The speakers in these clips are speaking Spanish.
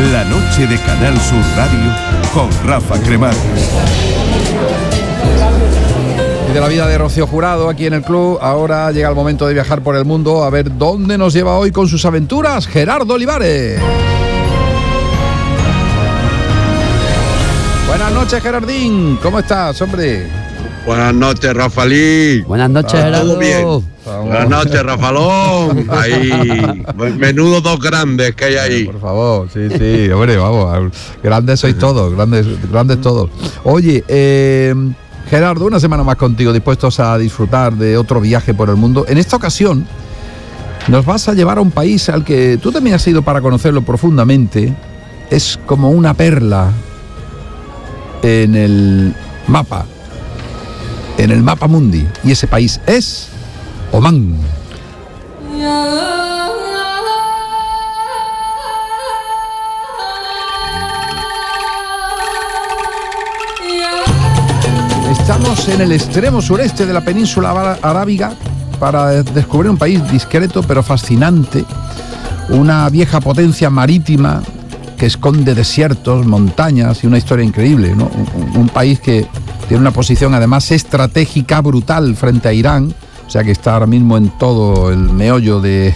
La noche de Canal Sur Radio con Rafa Cremades. Y de la vida de Rocío Jurado aquí en el club, ahora llega el momento de viajar por el mundo a ver dónde nos lleva hoy con sus aventuras Gerardo Olivares. Buenas noches, Gerardín. ¿Cómo estás, hombre? Buenas noches, Rafalí. Buenas noches, Gerardo. ¿Todo bien? Buenas noches, Rafalón. Ahí, menudo dos grandes que hay ahí. Por favor, sí, hombre, vamos. Grandes sois todos, grandes todos. Oye, Gerardo, una semana más contigo, dispuestos a disfrutar de otro viaje por el mundo. En esta ocasión, nos vas a llevar a un país al que tú también has ido para conocerlo profundamente. Es como una perla en el mapa mundi, y ese país es Omán. Estamos en el extremo sureste de la península arábiga para descubrir un país discreto pero fascinante, una vieja potencia marítima que esconde desiertos, montañas y una historia increíble, ¿no? Un país que tiene una posición además estratégica brutal frente a Irán, o sea que está ahora mismo en todo el meollo de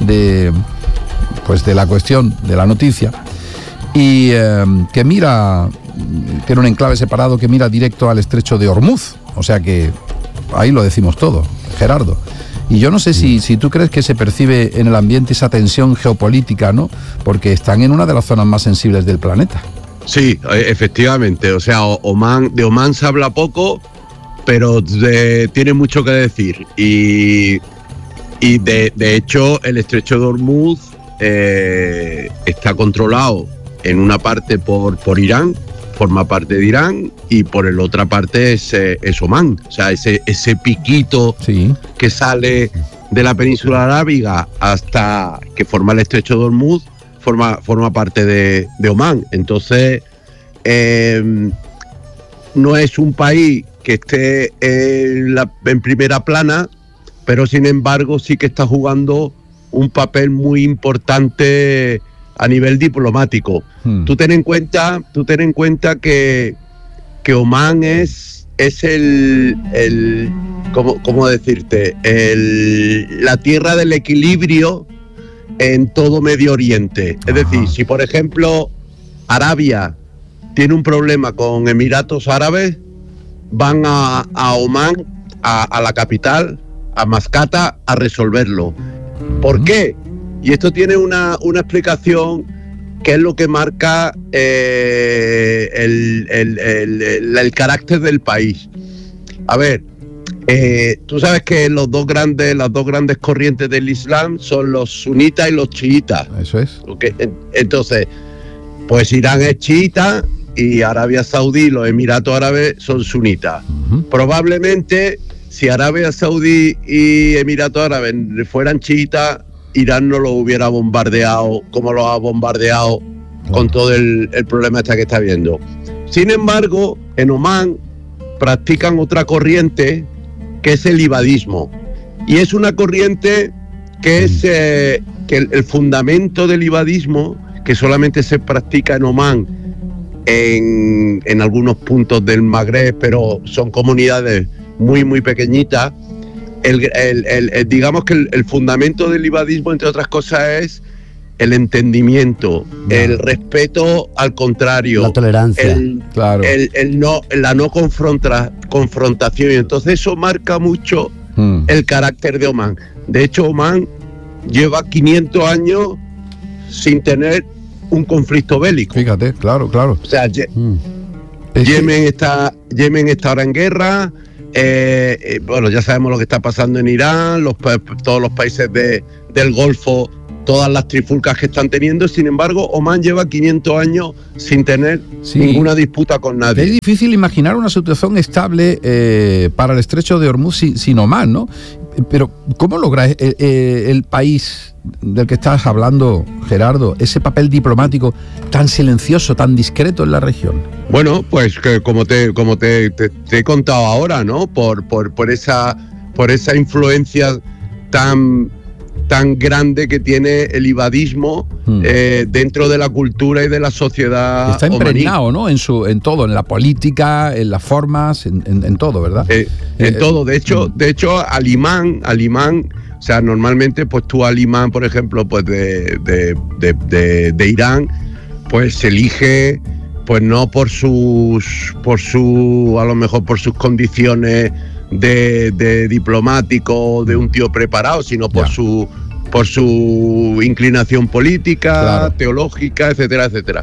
la cuestión, de la noticia, y que tiene un enclave separado que mira directo al estrecho de Hormuz, o sea que ahí lo decimos todo, Gerardo. Y yo no sé si tú crees que se percibe en el ambiente esa tensión geopolítica, ¿no? Porque están en una de las zonas más sensibles del planeta. Sí, efectivamente. O sea, de Omán se habla poco, pero tiene mucho que decir. Y de hecho, el estrecho de Hormuz está controlado en una parte por Irán, forma parte de Irán, y por la otra parte es Omán. O sea, ese piquito que sale de la península arábiga hasta que forma el estrecho de Hormuz forma parte de Omán. Entonces, no es un país que esté en primera plana, pero sin embargo sí que está jugando un papel muy importante a nivel diplomático. Tú ten en cuenta que Omán es el ¿cómo decirte? La tierra del equilibrio en todo Medio Oriente. Es decir, si por ejemplo Arabia tiene un problema con Emiratos Árabes, van a Omán, a la capital, a Mascata, a resolverlo. ¿Por qué? Y esto tiene una explicación que es lo que marca el carácter del país. A ver, tú sabes que las dos grandes corrientes del Islam son los sunitas y los chiitas. Eso es. Okay. Entonces, pues Irán es chiita y Arabia Saudí, los Emiratos Árabes son sunitas. Probablemente, si Arabia Saudí y Emiratos Árabes fueran chiitas, Irán no lo hubiera bombardeado como lo ha bombardeado con todo el problema que está viendo. Sin embargo, en Omán practican otra corriente que es el ibadismo. Y es una corriente que es que el fundamento del ibadismo, que solamente se practica en Omán, en algunos puntos del Magreb, pero son comunidades muy, muy pequeñitas. Digamos que el fundamento del ibadismo, entre otras cosas, es el entendimiento, el respeto al contrario, la tolerancia, la no confrontación. Y entonces eso marca mucho el carácter de Omán. De hecho, Omán lleva 500 años sin tener un conflicto bélico. Fíjate, claro. O sea, Yemen está ahora en guerra. Bueno, ya sabemos lo que está pasando en Irán, todos los países del Golfo, todas las trifulcas que están teniendo. Sin embargo, Omán lleva 500 años sin tener ninguna disputa con nadie. Es difícil imaginar una situación estable para el estrecho de Hormuz sin Omán, ¿no? Pero ¿cómo logra el país del que estás hablando, Gerardo, ese papel diplomático tan silencioso, tan discreto en la región? Bueno, pues que como te he contado ahora, ¿no? Por esa influencia tan tan grande que tiene el ibadismo dentro de la cultura y de la sociedad. Está impregnado, ¿no? En todo, en la política, en las formas, en todo, ¿verdad? En todo. De hecho, al imán, o sea, normalmente, pues tú al imán, por ejemplo, pues de Irán, pues se elige, pues no a lo mejor por sus condiciones de diplomático, de un tío preparado, sino por su inclinación política, claro, teológica, etcétera, etcétera.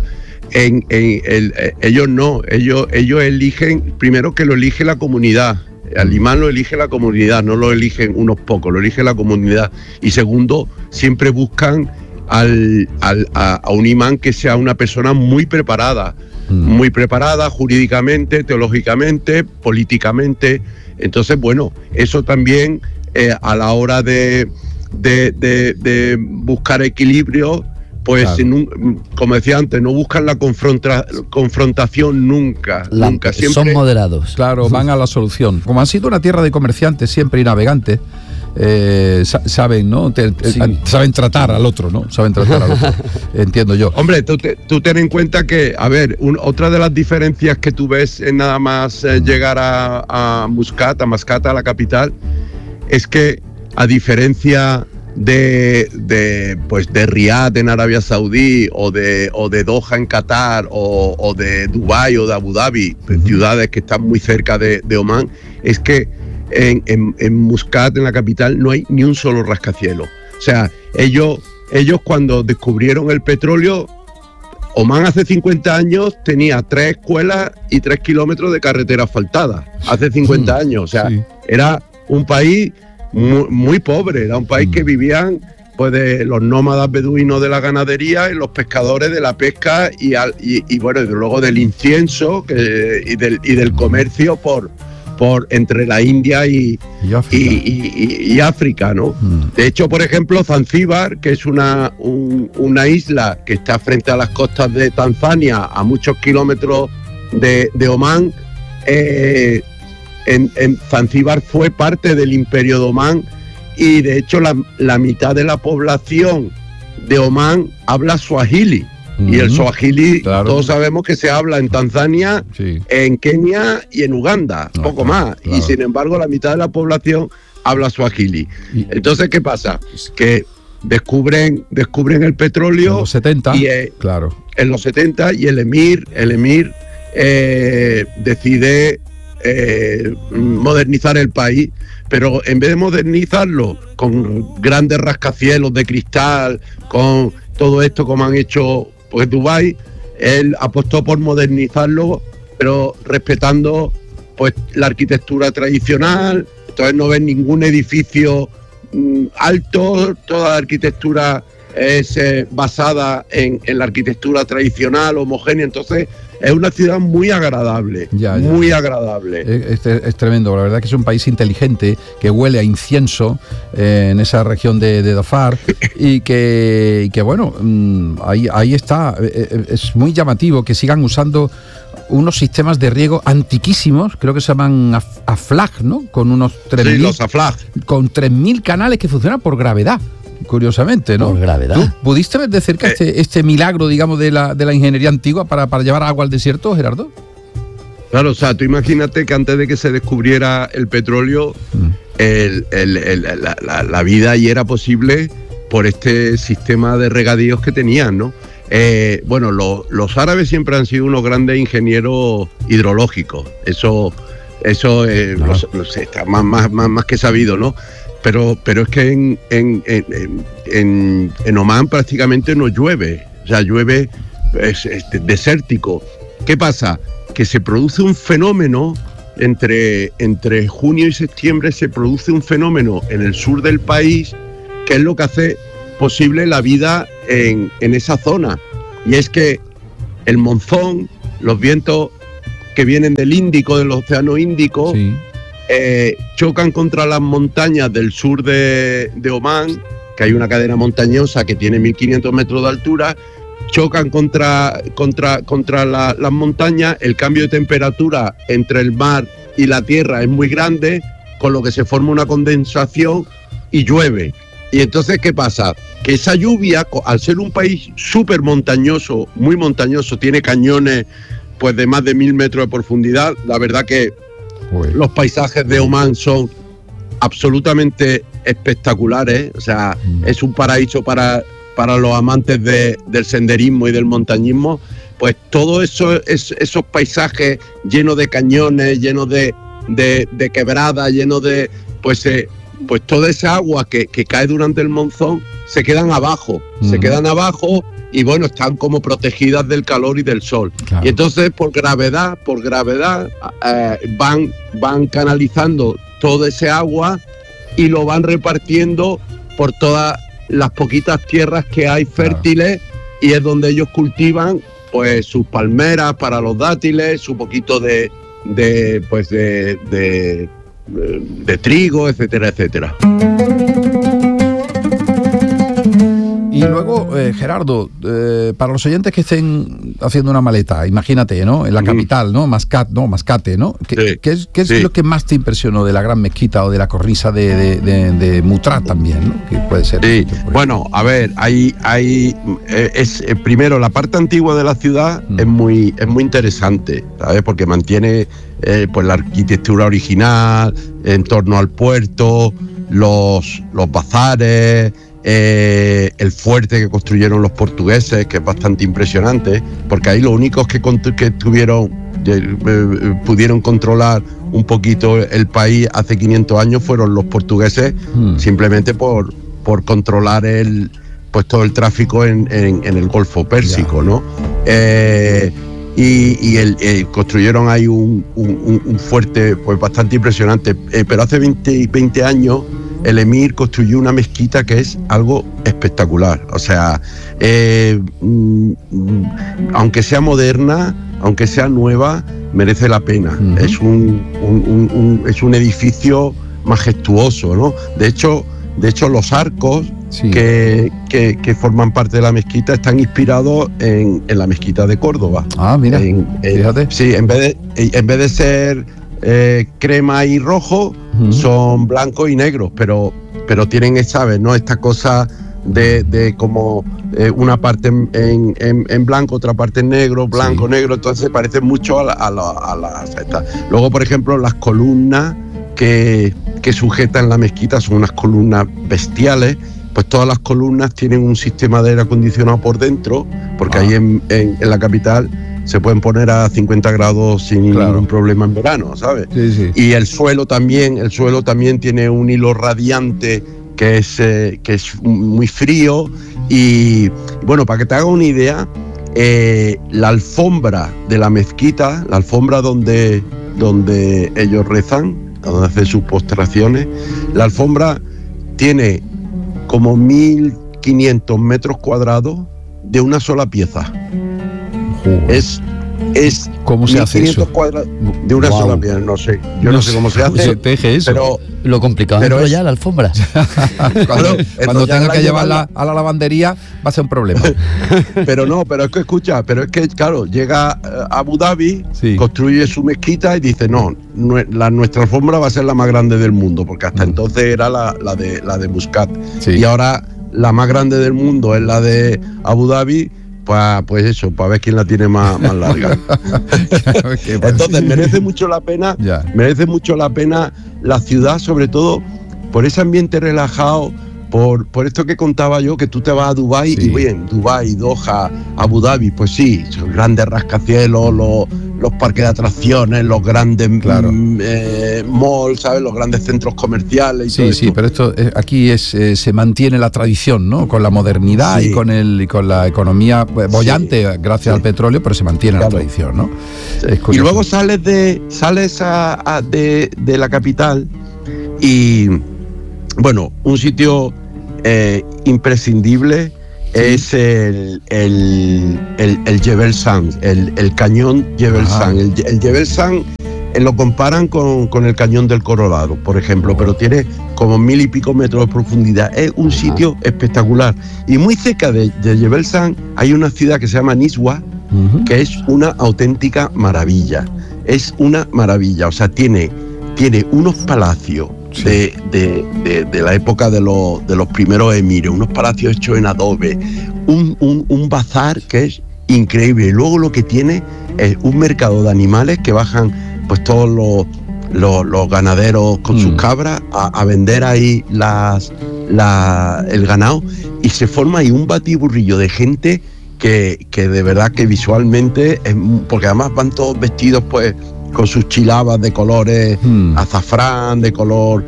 Ellos no, ellos eligen, primero que lo elige la comunidad. Al imán lo elige la comunidad, no lo eligen unos pocos, lo elige la comunidad. Y segundo, siempre buscan a un imán que sea una persona muy preparada jurídicamente, teológicamente, políticamente. Entonces, bueno, eso también a la hora de buscar equilibrio, pues claro, como decía antes, no buscan la confrontación nunca, siempre son moderados. Claro, van a la solución. Como han sido una tierra de comerciantes siempre y navegantes, saben, ¿no? Saben tratar al otro, ¿no? Saben tratar al otro, entiendo yo. Hombre, tú ten en cuenta que, a ver, otra de las diferencias que tú ves en nada más llegar a Muscat, a la capital, es que a diferencia de Riad en Arabia Saudí o de Doha en Qatar o de Dubái o de Abu Dhabi, ciudades que están muy cerca de Omán, es que en Muscat, en la capital, no hay ni un solo rascacielos. O sea, ellos cuando descubrieron el petróleo, Omán hace 50 años tenía 3 escuelas y 3 kilómetros de carretera asfaltada. Hace 50 años, o sea, era un país muy pobre, era un país que vivían pues de los nómadas beduinos de la ganadería y los pescadores de la pesca y bueno, y luego del incienso y del comercio por entre la India y África, ¿no? De hecho, por ejemplo, Zanzíbar, que es una isla que está frente a las costas de Tanzania, a muchos kilómetros de Omán, en Zanzíbar fue parte del Imperio de Omán y de hecho la mitad de la población de Omán habla suajili. Y el suajili, claro, todos sabemos que se habla en Tanzania, en Kenia y en Uganda, poco más. Claro. Y sin embargo la mitad de la población habla suajili. Entonces, ¿qué pasa? Que descubren el petróleo en los 70, claro. En los 70, y el emir decide modernizar el país, pero en vez de modernizarlo con grandes rascacielos de cristal, con todo esto como han hecho pues Dubái, él apostó por modernizarlo, pero respetando pues la arquitectura tradicional. Entonces no ven ningún edificio alto, toda la arquitectura es basada en la arquitectura tradicional, homogénea. Entonces es una ciudad muy agradable, muy agradable. Es tremendo, la verdad que es un país inteligente, que huele a incienso en esa región de Dhofar y que bueno, ahí está. Es muy llamativo que sigan usando unos sistemas de riego antiquísimos, creo que se llaman AFLAG, ¿no? Con unos 3.000, sí, los AFLAG. Con 3.000 canales que funcionan por gravedad. Curiosamente, ¿no? Por gravedad. ¿Tú pudiste ver de cerca este milagro, digamos, de la ingeniería antigua para llevar agua al desierto, Gerardo? Claro, o sea, tú imagínate que antes de que se descubriera el petróleo, la vida allí era posible por este sistema de regadíos que tenían, ¿no? Bueno, los árabes siempre han sido unos grandes ingenieros hidrológicos. Eso no sé, está más que sabido, ¿no? Pero es que en Omán prácticamente no llueve, o sea, llueve, es desértico. ¿Qué pasa? Que se produce un fenómeno entre junio y septiembre, se produce un fenómeno en el sur del país que es lo que hace posible la vida en esa zona, y es que el monzón, los vientos que vienen del Índico, del Océano Índico, sí, chocan contra las montañas del sur de Omán, que hay una cadena montañosa que tiene 1.500 metros de altura, chocan contra las montañas, el cambio de temperatura entre el mar y la tierra es muy grande, con lo que se forma una condensación y llueve. Y entonces, ¿qué pasa? Que esa lluvia, al ser un país súper montañoso, muy montañoso, tiene cañones pues de más de 1000 metros de profundidad, la verdad que los paisajes de Omán son absolutamente espectaculares, o sea, es un paraíso para los amantes del senderismo y del montañismo. Pues todo eso, esos paisajes llenos de cañones, llenos de quebradas, llenos de pues toda esa agua que cae durante el monzón se quedan abajo, y bueno, están como protegidas del calor y del sol. Claro. Y entonces por gravedad van canalizando todo ese agua y lo van repartiendo por todas las poquitas tierras que hay fértiles, y es donde ellos cultivan pues sus palmeras para los dátiles, su poquito de trigo, etcétera, etcétera. Y luego, Gerardo, para los oyentes que estén haciendo una maleta, imagínate, ¿no? En la capital, ¿no? Mascate, ¿no? ¿Qué es lo que más te impresionó de la Gran Mezquita o de la cornisa de Mutrat también, ¿no? Que puede ser. Sí, bueno, a ver, primero la parte antigua de la ciudad es muy interesante, ¿sabes? Porque mantiene pues la arquitectura original en torno al puerto, los bazares, el fuerte que construyeron los portugueses, que es bastante impresionante, porque ahí los únicos que pudieron controlar un poquito el país hace 500 años fueron los portugueses, simplemente por controlar todo el tráfico en el Golfo Pérsico, ¿no? Y construyeron ahí un fuerte pues bastante impresionante, pero hace 20 años el emir construyó una mezquita que es algo espectacular. O sea, aunque sea moderna, aunque sea nueva, merece la pena. Es un edificio majestuoso, ¿no? De hecho los arcos que forman parte de la mezquita están inspirados en la mezquita de Córdoba. Ah, mira, fíjate. Sí, en vez de ser crema y rojo, son blancos y negros, pero tienen, ¿sabes?, ¿no? Esta cosa de como una parte en blanco, otra parte en negro, blanco, negro, entonces se parecen mucho a las estas. Luego, por ejemplo, las columnas que sujetan la mezquita son unas columnas bestiales. Pues todas las columnas tienen un sistema de aire acondicionado por dentro, porque ahí en la capital se pueden poner a 50 grados sin ningún problema en verano, ¿sabes? Sí. Y el suelo también tiene un hilo radiante que es muy frío. Y bueno, para que te hagas una idea, la alfombra de la mezquita, la alfombra donde ellos rezan, donde hacen sus postraciones, la alfombra tiene como 1500 metros cuadrados de una sola pieza. Es ¿cómo se hace eso? Cuadrados de una sola pieza, no sé. Yo no sé cómo se hace. Se teje eso. Pero lo complicado es ya la alfombra. cuando tenga que llevarla a la lavandería va a ser un problema. Pero es que claro, llega a Abu Dhabi, construye su mezquita y dice, nuestra alfombra va a ser la más grande del mundo, porque hasta entonces era la de Muscat. Y ahora la más grande del mundo es la de Abu Dhabi. Pues eso, para ver quién la tiene más larga. Entonces merece mucho la pena la ciudad, sobre todo por ese ambiente relajado, por esto que contaba yo, que tú te vas a Dubái y bien, Dubái, Doha, Abu Dhabi, pues sí, son grandes rascacielos, los parques de atracciones, los grandes malls, ¿sabes? Los grandes centros comerciales y todo esto. Pero esto aquí se mantiene la tradición, ¿no? Con la modernidad y con la economía bollante gracias al petróleo, pero se mantiene la tradición, ¿no? Y luego sales de la capital y bueno, un sitio imprescindible es el Jebel Sand, el cañón Jebel Sand. El Jebel Sand lo comparan con el cañón del Colorado, por ejemplo, pero tiene como 1000 y pico metros de profundidad. Es un sitio espectacular. Y muy cerca de Jebel Sand hay una ciudad que se llama Niswa, que es una auténtica maravilla. Es una maravilla, o sea, tiene unos palacios de la época de los primeros emires, unos palacios hechos en adobe, un bazar que es increíble. Y luego lo que tiene es un mercado de animales que bajan pues todos los ganaderos con sus cabras a vender ahí el ganado, y se forma ahí un batiburrillo de gente que de verdad que visualmente porque además van todos vestidos pues con sus chilabas de colores azafrán, de color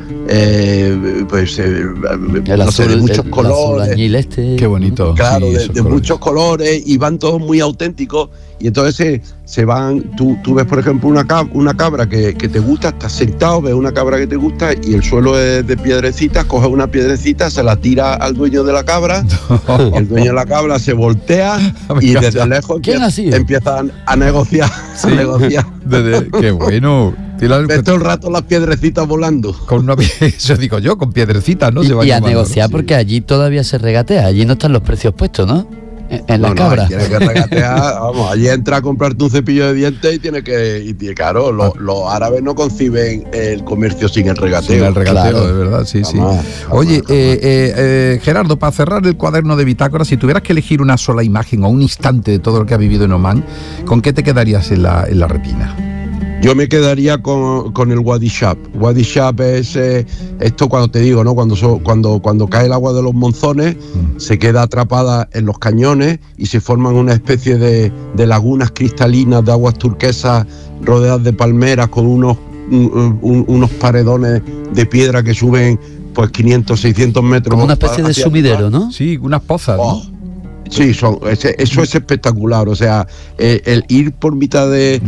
no sé, de muchos colores, qué bonito, claro, sí, de colores. muchos colores, y van todos muy auténticos. Y entonces se van, tú ves por ejemplo una cabra que te gusta, estás sentado, ves una cabra que te gusta y el suelo es de piedrecitas, coges una piedrecita, se la tira al dueño de la cabra, y el dueño de la cabra se voltea y desde lejos empiezan a negociar. Sí. A negociar. Qué bueno. Ves todo el rato las piedrecitas volando. Eso digo yo, con piedrecitas, ¿no? Y a negociar, porque allí todavía se regatea, allí no están los precios puestos, ¿no? En la cabra. Tienes que regatear, vamos, allí entra a comprarte un cepillo de dientes y tiene que, claro, los árabes no conciben el comercio sin el regateo. Sin el regateo, claro. De verdad, sí, Jamás, sí. Oye, Gerardo, para cerrar el cuaderno de bitácora, si tuvieras que elegir una sola imagen o un instante de todo lo que has vivido en Omán, ¿con qué te quedarías en la retina? Yo me quedaría con el Wadi Shab. Wadi Shab es esto cuando te digo, ¿no? Cuando cae el agua de los monzones, se queda atrapada en los cañones y se forman una especie de lagunas cristalinas de aguas turquesas rodeadas de palmeras con unos paredones de piedra que suben pues 500, 600 metros. Como una especie de sumidero, ¿no? Sí, unas pozas, ¿no? Sí, eso es espectacular. O sea, el ir por mitad de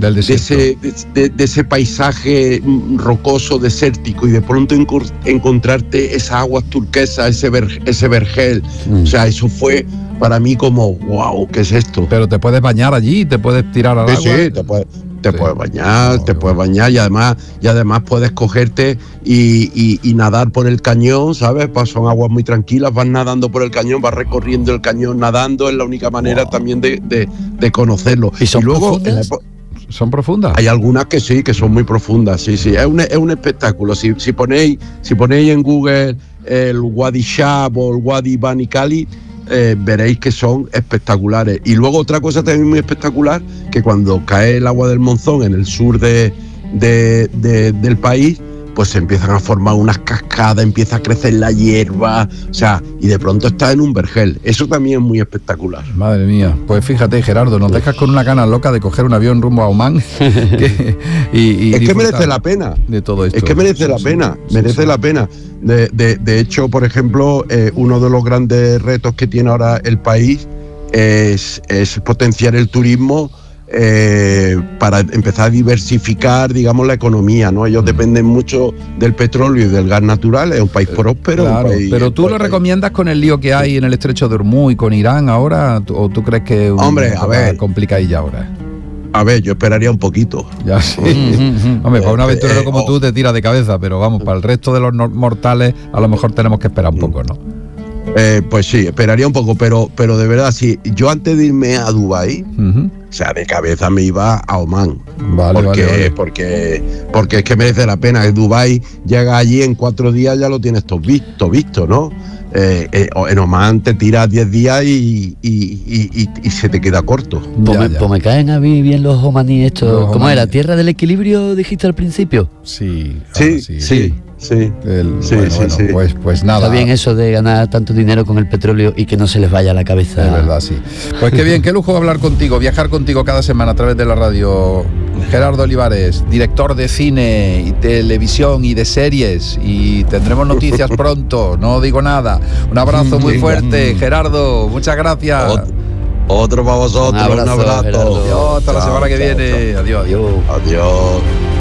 ese paisaje rocoso, desértico, y de pronto encontrarte esas aguas turquesas, ese vergel. O sea, eso fue para mí como, wow, ¿qué es esto? Pero te puedes bañar allí, te puedes tirar al agua. Sí, te puedes bañar, y además puedes cogerte y nadar por el cañón, ¿sabes? Son aguas muy tranquilas, vas nadando por el cañón, vas recorriendo el cañón nadando, es la única manera también de conocerlo. ¿Y son luego profundas? ¿Son profundas? Hay algunas que sí, que son muy profundas, sí, es un espectáculo. Si ponéis en Google el Wadi Shab o el Wadi Bani Khalid, veréis que son espectaculares. Y luego otra cosa también muy espectacular, que cuando cae el agua del monzón en el sur del país, pues se empiezan a formar unas cascadas, empieza a crecer la hierba, o sea, y de pronto está en un vergel. Eso también es muy espectacular. Madre mía, pues fíjate, Gerardo, nos dejas con una gana loca de coger un avión rumbo a Omán. y es que merece la pena. De todo esto. Es que merece la pena, merece la pena. De hecho, por ejemplo, uno de los grandes retos que tiene ahora el país es potenciar el turismo, para empezar a diversificar, digamos, la economía, ¿no? Ellos dependen mucho del petróleo y del gas natural, es un país próspero. Claro, pero tú lo recomiendas con el lío que hay en el estrecho de Hormuz y con Irán ahora, ¿o tú crees que es complicadilla ahora? A ver, yo esperaría un poquito. Ya sí. Hombre, para un aventurero como tú te tira de cabeza, pero vamos, para el resto de los mortales a lo mejor tenemos que esperar un poco, ¿no? Pues sí, esperaría un poco, pero de verdad, si yo antes de irme a Dubái, o sea, de cabeza me iba a Omán. Vale. Porque es que merece la pena. Que Dubái llega allí en 4 días, ya lo tienes todo visto, ¿no? En Omán te tiras 10 días y se te queda corto. Pues me caen a mí bien los omaníes estos. ¿Cómo era? ¿Tierra del equilibrio dijiste al principio? Sí. Sí. Pues nada. Está bien eso de ganar tanto dinero con el petróleo y que no se les vaya a la cabeza. De verdad, sí. Pues qué bien, qué lujo hablar contigo, viajar contigo cada semana a través de la radio. Gerardo Olivares, director de cine y televisión y de series, y tendremos noticias pronto, no digo nada. Un abrazo muy fuerte, Gerardo, muchas gracias. Otro para vosotros, un abrazo. Gerardo. Adiós, hasta la semana que viene. Adiós. Adiós.